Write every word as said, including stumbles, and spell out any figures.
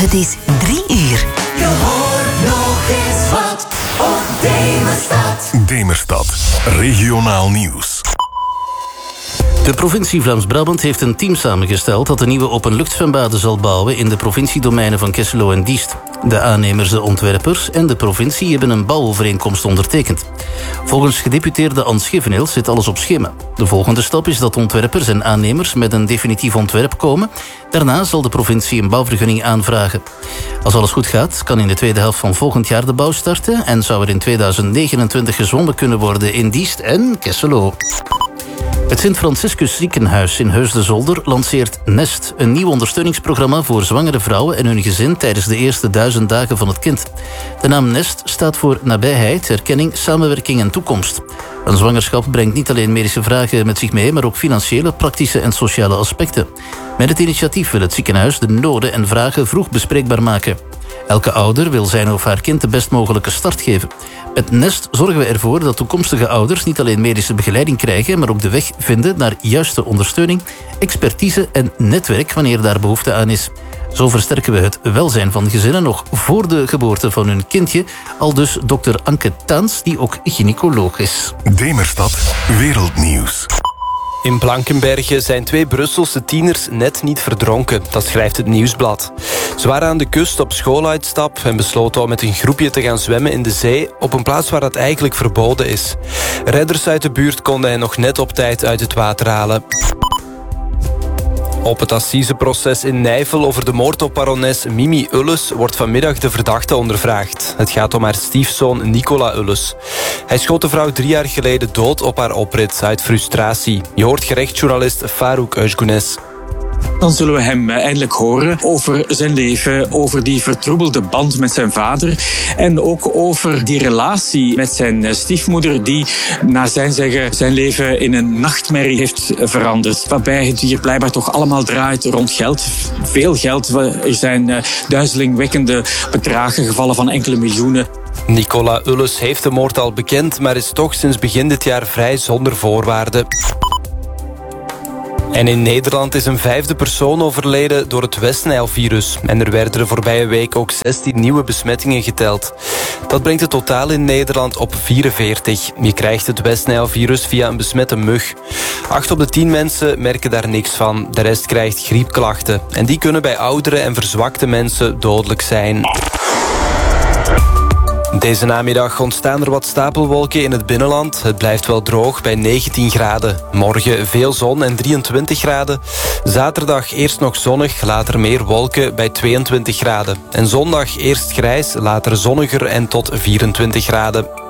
Het is drie uur. Je hoort nog eens wat op Demerstad. Demerstad, regionaal nieuws. De provincie Vlaams-Brabant heeft een team samengesteld dat een nieuwe openluchtzwembade zal bouwen in de provinciedomeinen van Kesselo en Diest. De aannemers, de ontwerpers en de provincie hebben een bouwovereenkomst ondertekend. Volgens gedeputeerde Anne Scheveneel zit alles op schema. De volgende stap is dat ontwerpers en aannemers met een definitief ontwerp komen. Daarna zal de provincie een bouwvergunning aanvragen. Als alles goed gaat, kan in de tweede helft van volgend jaar de bouw starten en zou er in tweeduizend negenentwintig gezwommen kunnen worden in Diest en Kesselo. Het Sint-Franciscus Ziekenhuis in Heusden-Zolder lanceert Nest, een nieuw ondersteuningsprogramma voor zwangere vrouwen en hun gezin tijdens de eerste duizend dagen van het kind. De naam Nest staat voor nabijheid, erkenning, samenwerking en toekomst. Een zwangerschap brengt niet alleen medische vragen met zich mee, maar ook financiële, praktische en sociale aspecten. Met het initiatief wil het ziekenhuis de noden en vragen vroeg bespreekbaar maken. Elke ouder wil zijn of haar kind de best mogelijke start geven. Met Nest zorgen we ervoor dat toekomstige ouders niet alleen medische begeleiding krijgen, maar ook de weg vinden naar juiste ondersteuning, expertise en netwerk wanneer daar behoefte aan is. Zo versterken we het welzijn van gezinnen nog voor de geboorte van hun kindje, aldus dokter Anke Taans, die ook gynaecoloog is. Demerstad, wereldnieuws. In Blankenberge zijn twee Brusselse tieners net niet verdronken. Dat schrijft het Nieuwsblad. Ze waren aan de kust op schooluitstap en besloten om met een groepje te gaan zwemmen in de zee op een plaats waar dat eigenlijk verboden is. Redders uit de buurt konden hen nog net op tijd uit het water halen. Op het assiseproces in Nijvel over de moord op barones Mimi Ulles wordt vanmiddag de verdachte ondervraagd. Het gaat om haar stiefzoon Nicola Ulles. Hij schoot de vrouw drie jaar geleden dood op haar oprit uit frustratie. Je hoort gerechtsjournalist Farouk Özgunes. Dan zullen we hem eindelijk horen over zijn leven, over die vertroebelde band met zijn vader en ook over die relatie met zijn stiefmoeder die, naar zijn zeggen, zijn leven in een nachtmerrie heeft veranderd. Waarbij het hier blijkbaar toch allemaal draait rond geld. Veel geld. Er zijn duizelingwekkende bedragen gevallen van enkele miljoenen. Nicola Ulles heeft de moord al bekend, maar is toch sinds begin dit jaar vrij zonder voorwaarden. En in Nederland is een vijfde persoon overleden door het West-Nijl-virus. En er werden de voorbije week ook zestien nieuwe besmettingen geteld. Dat brengt het totaal in Nederland op vierenveertig. Je krijgt het West-Nijl-virus via een besmette mug. Acht op de tien mensen merken daar niks van. De rest krijgt griepklachten. En die kunnen bij oudere en verzwakte mensen dodelijk zijn. Deze namiddag ontstaan er wat stapelwolken in het binnenland. Het blijft wel droog bij negentien graden. Morgen veel zon en drieëntwintig graden. Zaterdag eerst nog zonnig, later meer wolken bij tweeëntwintig graden. En zondag eerst grijs, later zonniger en tot vierentwintig graden.